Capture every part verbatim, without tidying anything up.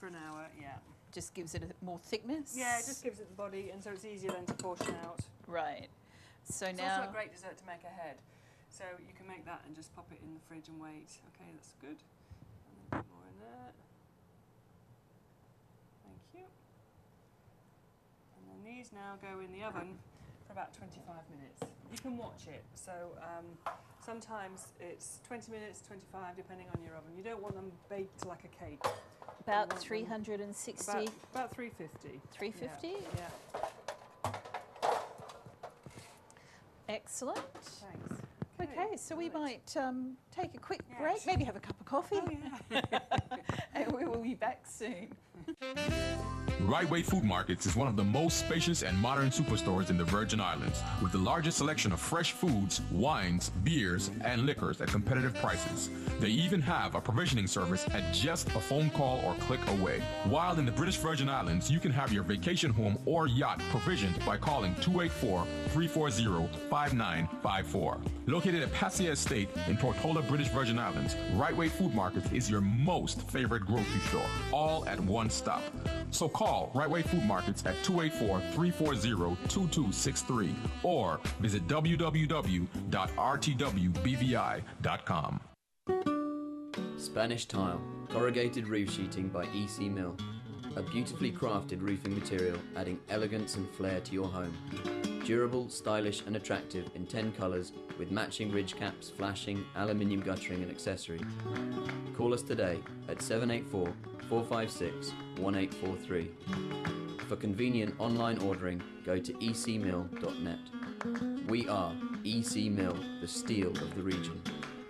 an hour, yeah. Just gives it a more thickness? Yeah, it just gives it the body, and so it's easier then to portion out. Right. So it's now... It's also a great dessert to make ahead. So you can make that and just pop it in the fridge and wait. Okay, that's good. And then a bit more in there. Thank you. And then these now go in the oven for about twenty-five minutes. You can watch it. So um, sometimes it's twenty minutes, twenty-five, depending on your oven. You don't want them baked like a cake. About three hundred sixty? About, about three fifty. three fifty? Yeah. yeah. Excellent. Thanks. Okay, Okay, so we right. might um, take a quick Yes. break, maybe have a cup of coffee, Oh, yeah. and we will be back soon. Right Way Food Markets is one of the most spacious and modern superstores in the Virgin Islands, with the largest selection of fresh foods, wines, beers, and liquors at competitive prices. They even have a provisioning service at just a phone call or click away. While in the British Virgin Islands, you can have your vacation home or yacht provisioned by calling two eight four, three four zero, five nine five four. Located at Passia Estate in Tortola, British Virgin Islands, Right Way Food Markets is your most favorite grocery store, all at one stop. So call Right Way Food Markets at two eight four, three four zero, two two six three or visit w w w dot r t w b v i dot com. Spanish Tile, corrugated roof sheeting by E C Mill. A beautifully crafted roofing material adding elegance and flair to your home. Durable, stylish and attractive in ten colours with matching ridge caps, flashing, aluminium guttering and accessories. Call us today at seven eight four, four five six, one eight four three. For convenient online ordering, go to e c mill dot net. We are E C Mill, the steel of the region.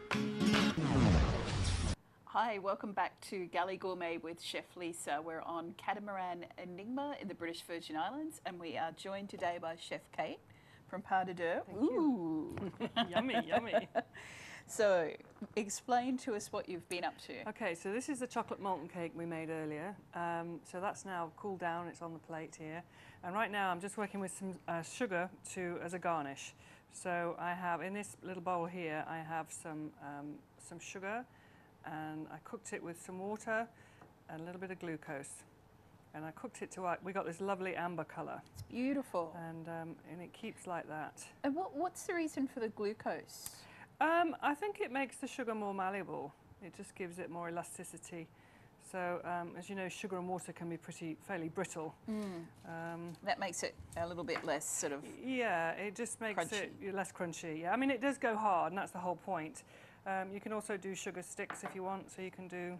Hi, welcome back to Galley Gourmet with Chef Lisa. We're on Catamaran Enigma in the British Virgin Islands, and we are joined today by Chef Kate from Pas de Deux. Thank Ooh. you. Yummy, yummy. So, explain to us what you've been up to. Okay, so this is the chocolate molten cake we made earlier. Um, so that's now cooled down, it's on the plate here. And right now I'm just working with some uh, sugar to as a garnish. So I have, in this little bowl here, I have some, um, some sugar, and I cooked it with some water and a little bit of glucose. And I cooked it to, uh, we got this lovely amber colour. It's beautiful. And, um, and it keeps like that. And what, what's the reason for the glucose? Um, I think it makes the sugar more malleable. It just gives it more elasticity. So, um, as you know, sugar and water can be pretty fairly brittle. Mm. Um, that makes it a little bit less sort of Yeah, it just makes crunchy. it less crunchy. Yeah, I mean, it does go hard, and that's the whole point. Um, you can also do sugar sticks if you want, so you can do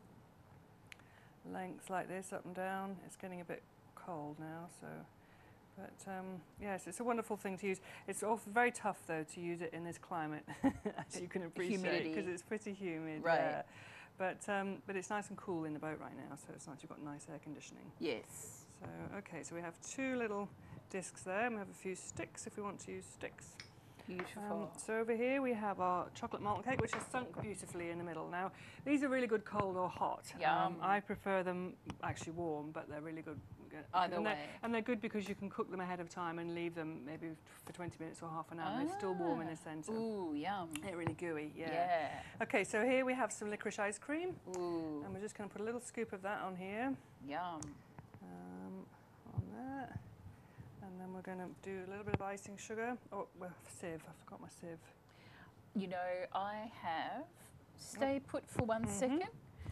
lengths like this, up and down. It's getting a bit cold now, so... But um, yes, it's a wonderful thing to use. It's also very tough, though, to use it in this climate, as you can appreciate, because it's pretty humid. Right. Yeah. But, um, but it's nice and cool in the boat right now, so it's nice. You've got nice air conditioning. Yes. So, okay, so we have two little discs there, and we have a few sticks if we want to use sticks. Beautiful. Um, so over here we have our chocolate molten cake, which is sunk beautifully in the middle. Now, these are really good cold or hot. Yum. Um, I prefer them actually warm, but they're really good. Either and way. They're, and they're good because you can cook them ahead of time and leave them maybe for twenty minutes or half an hour, and they're still warm in the centre. Ooh, yum. They're really gooey, yeah. Yeah. Okay, so here we have some licorice ice cream. Ooh. And we're just going to put a little scoop of that on here. Yum. Um, on there. And then we're going to do a little bit of icing sugar. Oh, well, sieve. I forgot my sieve. You know, I have. Stay put for one Mm-hmm. second.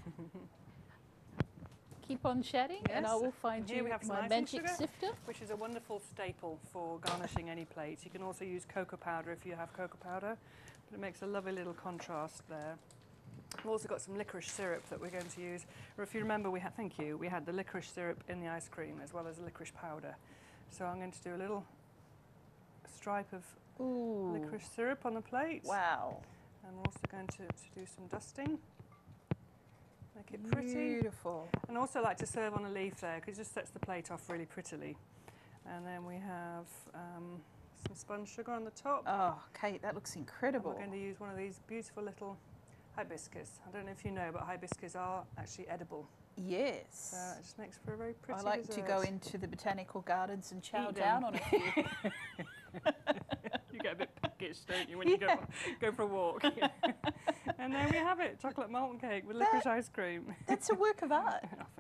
Keep on chatting, and I Yes. will find Here you we have some my icing magic sugar, sifter. which is a wonderful staple for garnishing any plates. You can also use cocoa powder if you have cocoa powder, but it makes a lovely little contrast there. We've also got some licorice syrup that we're going to use. Or if you remember, we had, thank you, we had the licorice syrup in the ice cream as well as the licorice powder. So I'm going to do a little stripe of Ooh. licorice syrup on the plate. Wow. And we're also going to, to do some dusting. Make it pretty. Beautiful. And also like to serve on a leaf there, because it just sets the plate off really prettily. And then we have um, some spun sugar on the top. Oh, Kate, that looks And incredible. we're going to use one of these beautiful little hibiscus. I don't know if you know, but hibiscus are actually edible. Yes. So it just makes for a very pretty I like dessert. to go into the botanical gardens and chow Eat down them. on a few. You get a bit peckish, don't you, when you go, go for a walk. And there we have it, chocolate molten cake with licorice ice cream. That's a work of art. I